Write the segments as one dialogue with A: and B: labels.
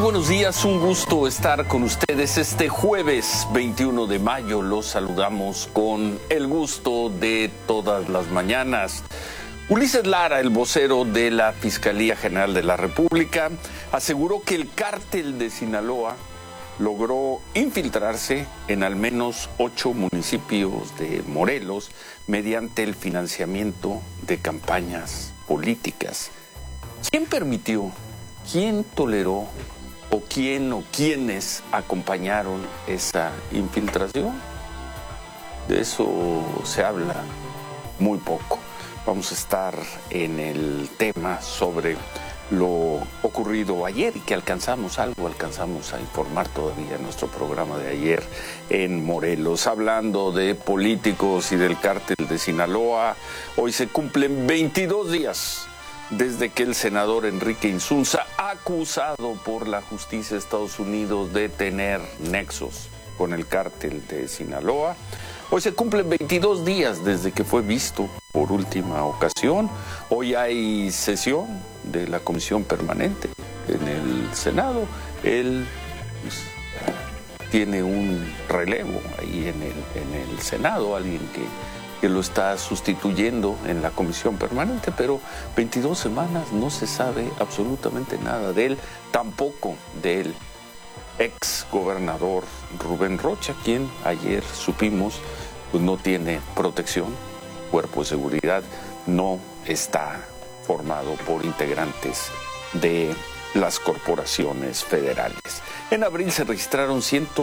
A: buenos días, un gusto estar con ustedes este jueves 21 de mayo. Los saludamos con el gusto de todas las mañanas. Ulises Lara, el vocero de la Fiscalía General de la República, aseguró que el cártel de Sinaloa logró infiltrarse en al menos 8 municipios de Morelos mediante el financiamiento de campañas políticas. ¿Quién permitió, quién toleró o quién o quiénes acompañaron esa infiltración? De eso se habla muy poco. Vamos a estar en el tema sobre lo ocurrido ayer y que alcanzamos a informar todavía en nuestro programa de ayer en Morelos. Hablando de políticos y del cártel de Sinaloa, hoy se cumplen 22 días desde que el senador Enrique Insunza, acusado por la justicia de Estados Unidos de tener nexos con el cártel de Sinaloa, hoy se cumplen 22 días desde que fue visto por última ocasión. Hoy hay sesión de la Comisión Permanente en el Senado. Él tiene un relevo ahí en el Senado, alguien que lo está sustituyendo en la Comisión Permanente, pero 22 semanas no se sabe absolutamente nada de él, tampoco del ex gobernador Rubén Rocha, quien ayer supimos pues no tiene protección, cuerpo de seguridad no está formado por integrantes de las corporaciones federales. En abril se registraron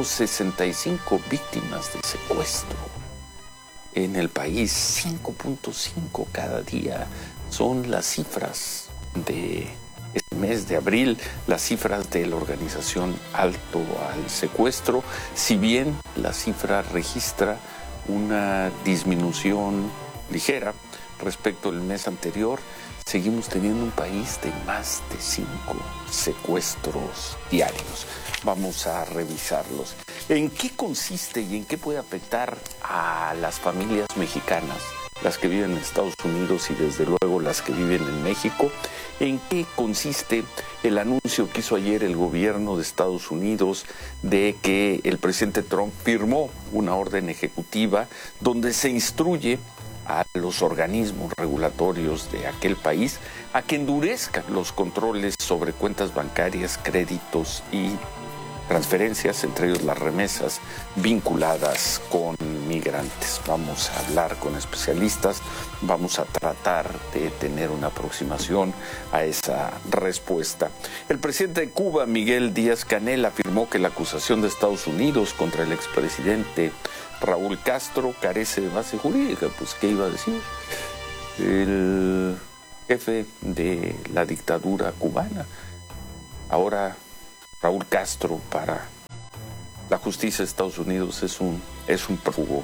A: 165 víctimas de secuestro en el país, 5.5 cada día son las cifras de este mes de abril, las cifras de la organización Alto al Secuestro. Si bien la cifra registra una disminución ligera respecto al mes anterior, seguimos teniendo un país de más de 5 secuestros diarios. Vamos a revisarlos. ¿En qué consiste y en qué puede afectar a las familias mexicanas, las que viven en Estados Unidos y desde luego las que viven en México? ¿En qué consiste el anuncio que hizo ayer el gobierno de Estados Unidos de que el presidente Trump firmó una orden ejecutiva donde se instruye a los organismos regulatorios de aquel país a que endurezcan los controles sobre cuentas bancarias, créditos y transferencias, entre ellos las remesas vinculadas con migrantes? Vamos a hablar con especialistas, vamos a tratar de tener una aproximación a esa respuesta. El presidente de Cuba, Miguel Díaz-Canel, afirmó que la acusación de Estados Unidos contra el expresidente Raúl Castro carece de base jurídica. Pues, ¿qué iba a decir? El jefe de la dictadura cubana, ahora Raúl Castro, para la justicia de Estados Unidos es un prófugo.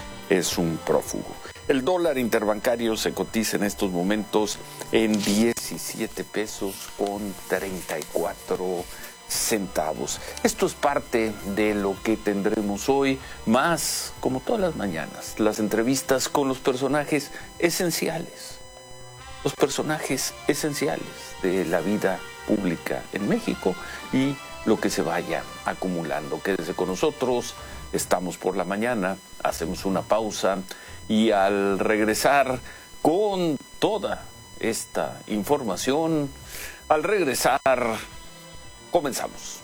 A: El dólar interbancario se cotiza en estos momentos en 17 pesos con 34 centavos. Esto es parte de lo que tendremos hoy, más, como todas las mañanas, las entrevistas con los personajes esenciales. Los personajes esenciales de la vida pública en México y lo que se vaya acumulando. Quédese con nosotros, estamos por la mañana, hacemos una pausa y al regresar con toda esta información, al regresar, comenzamos.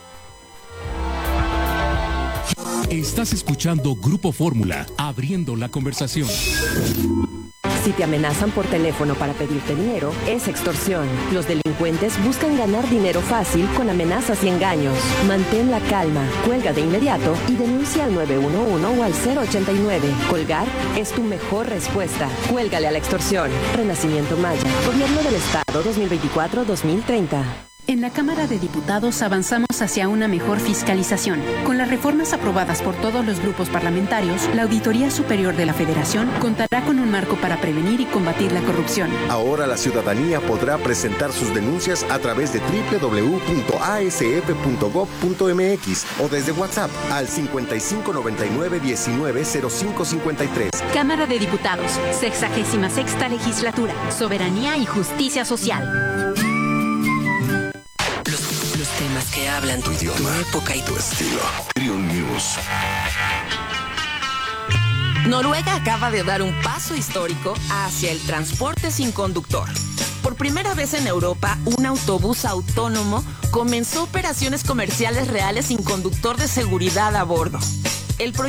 B: Estás escuchando Grupo Fórmula, abriendo la conversación.
C: Si te amenazan por teléfono para pedirte dinero, es extorsión. Los delincuentes buscan ganar dinero fácil con amenazas y engaños. Mantén la calma, cuelga de inmediato y denuncia al 911 o al 089. Colgar es tu mejor respuesta. Cuélgale a la extorsión. Renacimiento Maya. Gobierno del Estado 2024-2030.
D: En la Cámara de Diputados avanzamos hacia una mejor fiscalización. Con las reformas aprobadas por todos los grupos parlamentarios, la Auditoría Superior de la Federación contará con un marco para prevenir y combatir la corrupción.
E: Ahora la ciudadanía podrá presentar sus denuncias a través de www.asf.gov.mx o desde WhatsApp al 5599-190553.
D: Cámara de Diputados, 66ª Legislatura, Soberanía y Justicia Social.
F: Idiomas que hablan tu idioma, tu época y tu estilo. Triun News.
G: Noruega acaba de dar un paso histórico hacia el transporte sin conductor. Por primera vez en Europa, un autobús autónomo comenzó operaciones comerciales reales sin conductor de seguridad a bordo. El